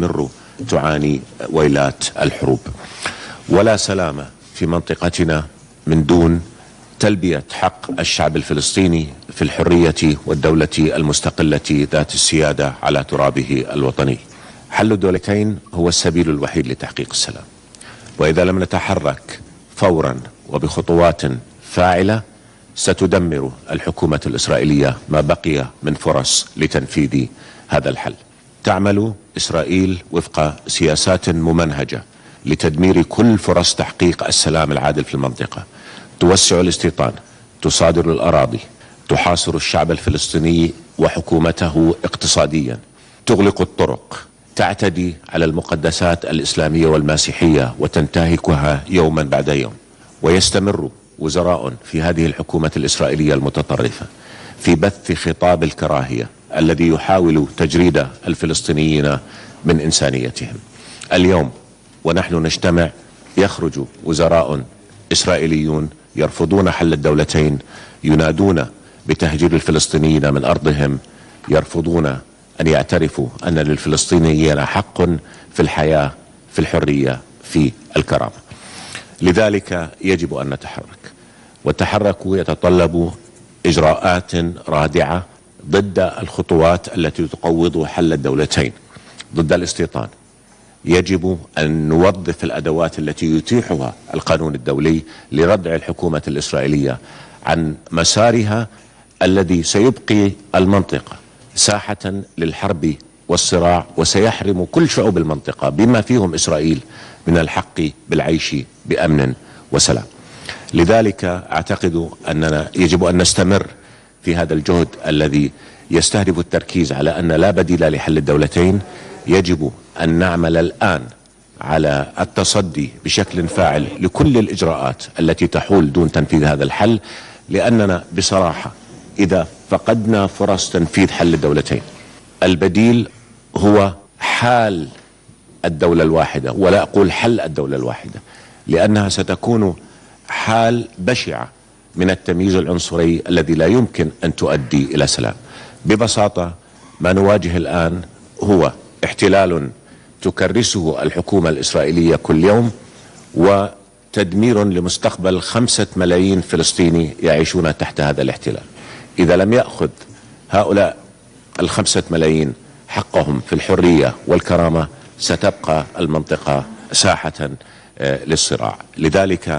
تستمر تعاني ويلات الحروب. ولا سلام في منطقتنا من دون تلبية حق الشعب الفلسطيني في الحرية والدولة المستقلة ذات السيادة على ترابه الوطني. حل الدولتين هو السبيل الوحيد لتحقيق السلام، وإذا لم نتحرك فورا وبخطوات فاعلة ستدمر الحكومة الإسرائيلية ما بقي من فرص لتنفيذ هذا الحل. تعمل إسرائيل وفق سياسات ممنهجة لتدمير كل فرص تحقيق السلام العادل في المنطقة. توسع الاستيطان، تصادر الأراضي، تحاصر الشعب الفلسطيني وحكومته اقتصاديا، تغلق الطرق، تعتدي على المقدسات الإسلامية والمسيحية وتنتهكها يوما بعد يوم. ويستمر وزراء في هذه الحكومة الإسرائيلية المتطرفة في بث خطاب الكراهية الذي يحاول تجريد الفلسطينيين من إنسانيتهم. اليوم ونحن نجتمع يخرج وزراء إسرائيليون يرفضون حل الدولتين، ينادون بتهجير الفلسطينيين من أرضهم، يرفضون أن يعترفوا أن للفلسطينيين حق في الحياة، في الحرية، في الكرامة. لذلك يجب أن نتحرك، والتحرك يتطلب إجراءات رادعة ضد الخطوات التي تقوض حل الدولتين، ضد الاستيطان. يجب أن نوظف الأدوات التي يتيحها القانون الدولي لردع الحكومة الإسرائيلية عن مسارها الذي سيبقي المنطقة ساحة للحرب والصراع، وسيحرم كل شعوب المنطقة بما فيهم إسرائيل من الحق بالعيش بأمن وسلام. لذلك أعتقد أننا يجب أن نستمر في هذا الجهد الذي يستهدف التركيز على أن لا بديل لحل الدولتين. يجب أن نعمل الآن على التصدي بشكل فاعل لكل الإجراءات التي تحول دون تنفيذ هذا الحل، لأننا بصراحة إذا فقدنا فرص تنفيذ حل الدولتين، البديل هو حال الدولة الواحدة، ولا أقول حل الدولة الواحدة، لأنها ستكون حال بشعة من التمييز العنصري الذي لا يمكن أن تؤدي إلى سلام. ببساطة ما نواجه الآن هو احتلال تكرسه الحكومة الإسرائيلية كل يوم، وتدمير لمستقبل 5 ملايين فلسطيني يعيشون تحت هذا الاحتلال. إذا لم يأخذ هؤلاء 5 ملايين حقهم في الحرية والكرامة ستبقى المنطقة ساحة للصراع. لذلك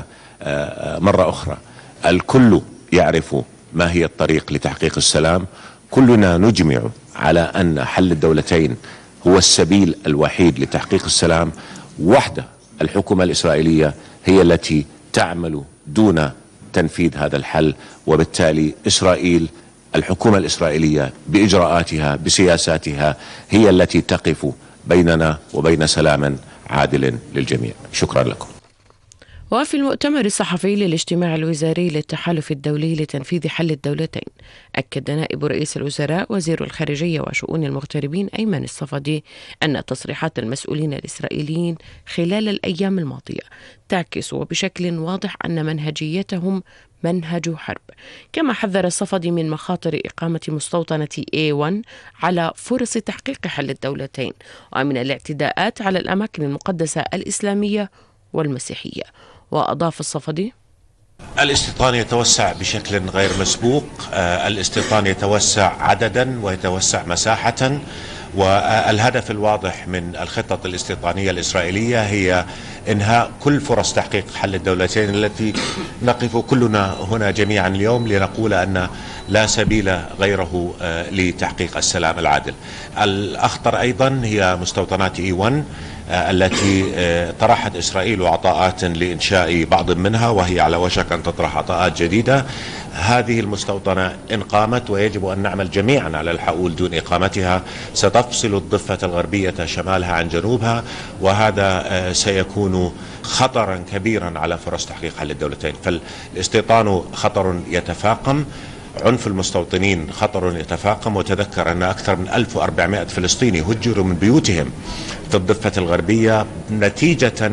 مرة أخرى الكل يعرف ما هي الطريق لتحقيق السلام. كلنا نجمع على أن حل الدولتين هو السبيل الوحيد لتحقيق السلام. وحده الحكومة الإسرائيلية هي التي تعمل دون تنفيذ هذا الحل، وبالتالي إسرائيل، الحكومة الإسرائيلية بإجراءاتها بسياساتها هي التي تقف بيننا وبين سلام عادل للجميع. شكرا لكم. وفي المؤتمر الصحفي للاجتماع الوزاري للتحالف الدولي لتنفيذ حل الدولتين، أكد نائب رئيس الوزراء وزير الخارجية وشؤون المغتربين أيمن الصفدي أن تصريحات المسؤولين الإسرائيليين خلال الأيام الماضية تعكس بشكل واضح أن منهجيتهم منهج حرب. كما حذر الصفدي من مخاطر إقامة مستوطنة A1 على فرص تحقيق حل الدولتين، ومن الاعتداءات على الأماكن المقدسة الإسلامية والمسيحية. وأضاف الصفدي: الاستيطان يتوسع بشكل غير مسبوق، الاستيطان يتوسع عددا ويتوسع مساحة، والهدف الواضح من الخطط الاستيطانية الإسرائيلية هي إنهاء كل فرص تحقيق حل الدولتين التي نقف كلنا هنا جميعا اليوم لنقول أن لا سبيل غيره لتحقيق السلام العادل. الأخطر أيضا هي مستوطنات E1 التي طرحت إسرائيل عطاءات لإنشاء بعض منها، وهي على وشك أن تطرح عطاءات جديدة. هذه المستوطنة إن قامت، ويجب أن نعمل جميعا على الحؤول دون إقامتها، ستفصل الضفة الغربية شمالها عن جنوبها، وهذا سيكون خطرا كبيرا على فرص تحقيق حل الدولتين. فالاستيطان خطر يتفاقم، عنف المستوطنين خطر يتفاقم. وتذكر أن أكثر من 1400 فلسطيني هجروا من بيوتهم في الضفة الغربية نتيجة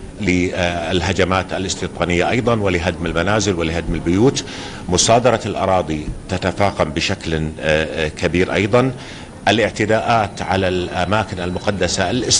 للهجمات الاستيطانية أيضا، ولهدم المنازل ولهدم البيوت. مصادرة الأراضي تتفاقم بشكل كبير أيضا. الاعتداءات على الأماكن المقدسة